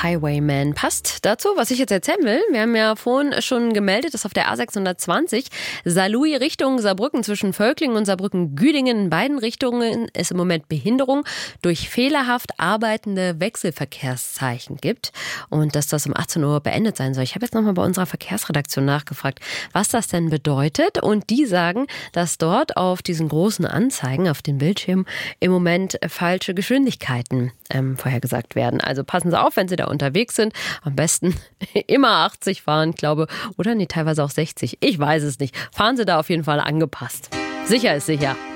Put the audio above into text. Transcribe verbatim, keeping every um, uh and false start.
Highwayman. Passt dazu, was ich jetzt erzählen will. Wir haben ja vorhin schon gemeldet, dass auf der A sechshundertzwanzig Saarlouis Richtung Saarbrücken zwischen Völklingen und Saarbrücken-Güdingen in beiden Richtungen es im Moment Behinderung durch fehlerhaft arbeitende Wechselverkehrszeichen gibt und dass das um achtzehn Uhr beendet sein soll. Ich habe jetzt nochmal bei unserer Verkehrsredaktion nachgefragt, was das denn bedeutet, und die sagen, dass dort auf diesen großen Anzeigen auf den Bildschirmen im Moment falsche Geschwindigkeiten ähm, vorhergesagt werden. Also passen Sie auf, wenn Sie da unterwegs sind. Am besten immer achtzig fahren, glaube oder nee, teilweise auch sechzig. Ich weiß es nicht. Fahren Sie da auf jeden Fall angepasst. Sicher ist sicher.